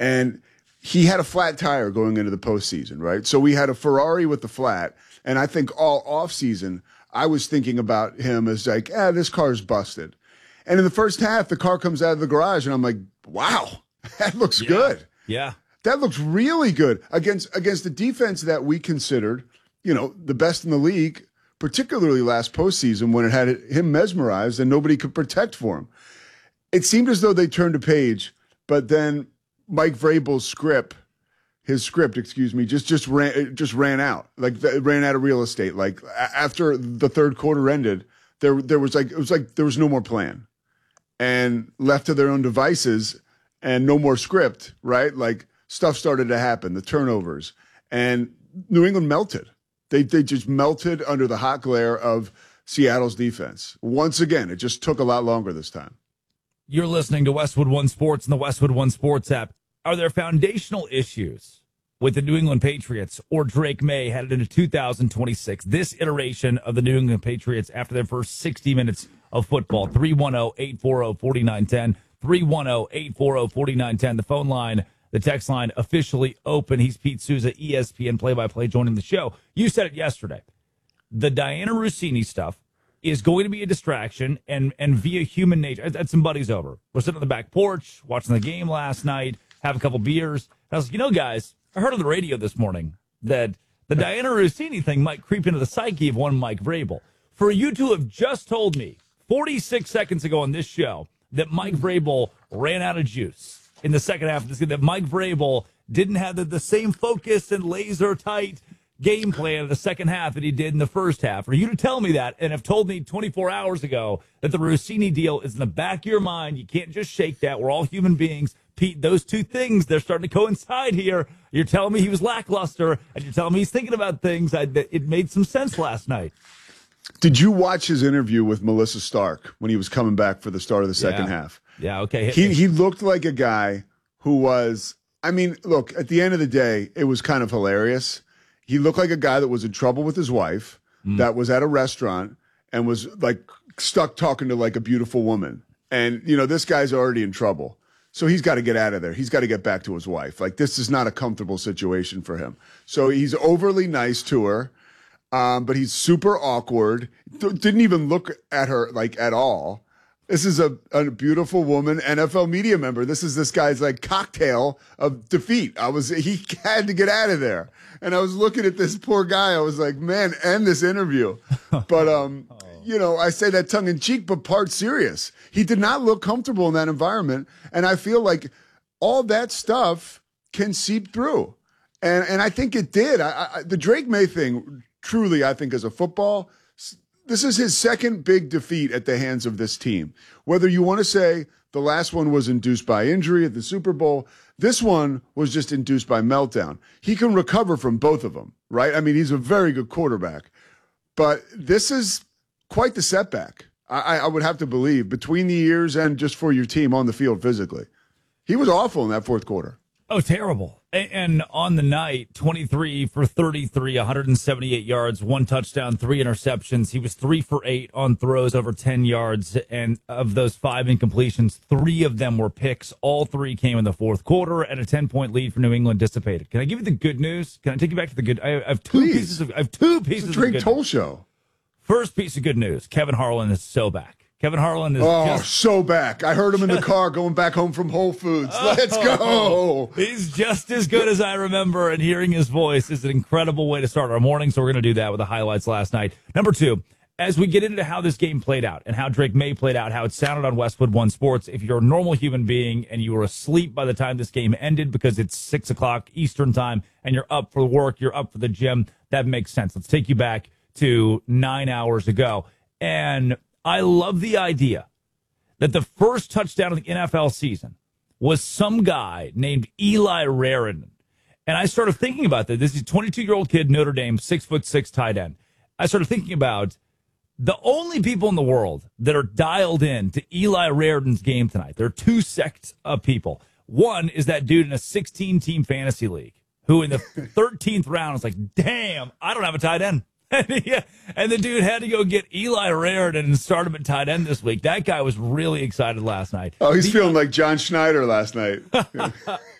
And he had a flat tire going into the postseason, right? So we had a Ferrari with the flat. And I think all offseason, I was thinking about him as like, this car's busted. And in the first half, the car comes out of the garage, and I'm like, wow, that looks good. Yeah. That looks really good against the defense that we considered, the best in the league, particularly last postseason when it had him mesmerized and nobody could protect for him. It seemed as though they turned a page, but then Mike Vrabel's script, just ran out. Like it ran out of real estate. Like after the third quarter ended, there was no more plan, and left to their own devices and no more script, right? Like stuff started to happen, the turnovers, and New England melted. They just melted under the hot glare of Seattle's defense. Once again, it just took a lot longer this time. You're listening to Westwood One Sports and the Westwood One Sports app. Are there foundational issues with the New England Patriots or Drake May headed into 2026, this iteration of the New England Patriots after their first 60 minutes of football? 310-840-4910, 310-840-4910. The phone line, the text line officially open. He's Pete Souza, ESPN play-by-play, joining the show. You said it yesterday. The Diana Russini stuff is going to be a distraction, and via human nature. I had some buddies over. We're sitting on the back porch, watching the game last night, have a couple beers. And I was like, guys, I heard on the radio this morning that the Diana Russini thing might creep into the psyche of one Mike Vrabel. For you to have just told me 46 seconds ago on this show that Mike Vrabel ran out of juice in the second half of this game, that Mike Vrabel didn't have the same focus and laser-tight game plan in the second half that he did in the first half. For you to tell me that and have told me 24 hours ago that the Russini deal is in the back of your mind, you can't just shake that. We're all human beings. Pete, those two things, they're starting to coincide here. You're telling me he was lackluster, and you're telling me he's thinking about things. It made some sense last night. Did you watch his interview with Melissa Stark when he was coming back for the start of the second half? Yeah, okay. He looked like a guy who was, look, at the end of the day, it was kind of hilarious. He looked like a guy that was in trouble with his wife, that was at a restaurant and was like stuck talking to like a beautiful woman. And, this guy's already in trouble. So he's got to get out of there. He's got to get back to his wife. Like, this is not a comfortable situation for him. So he's overly nice to her, but he's super awkward. Didn't even look at her like at all. This is a beautiful woman, NFL media member. This guy's like cocktail of defeat. He had to get out of there. And I was looking at this poor guy. I was like, man, end this interview. But, I say that tongue in cheek, but part serious. He did not look comfortable in that environment. And I feel like all that stuff can seep through. And I think it did. The Drake May thing, truly, I think as a football, this is his second big defeat at the hands of this team. Whether you want to say the last one was induced by injury at the Super Bowl, this one was just induced by meltdown. He can recover from both of them, right? He's a very good quarterback. But this is quite the setback, I would have to believe, between the years and just for your team on the field physically. He was awful in that fourth quarter. Oh, terrible. And on the night, 23 for 33, 178 yards, 1 touchdown, 3 interceptions. He was 3 for 8 on throws over 10 yards. And of those 5 incompletions, 3 of them were picks. All 3 came in the fourth quarter, and a 10-point lead for New England dissipated. Can I give you the good news? Can I take you back to the good? I have two pieces of good news. It's a Drake Toll show. First piece of good news, Kevin Harlan is so back. Kevin Harlan is so back. I heard him in the car going back home from Whole Foods. Let's go. He's just as good as I remember, and hearing his voice is an incredible way to start our morning, so we're going to do that with the highlights last night. Number 2, as we get into how this game played out and how Drake May played out, how it sounded on Westwood One Sports, if you're a normal human being and you were asleep by the time this game ended because it's 6 o'clock Eastern time and you're up for work, you're up for the gym, that makes sense. Let's take you back to 9 hours ago. And I love the idea that the first touchdown of the NFL season was some guy named Eli Raridon. And I started thinking about that. This is a 22-year-old kid, Notre Dame, 6'6" tight end. I started thinking about the only people in the world that are dialed in to Eli Raridon's game tonight. There are 2 sects of people. One is that dude in a 16-team fantasy league who in the 13th round was like, damn, I don't have a tight end. And the dude had to go get Eli Raridon and start him at tight end this week. That guy was really excited last night. Oh, he's feeling like John Schneider last night.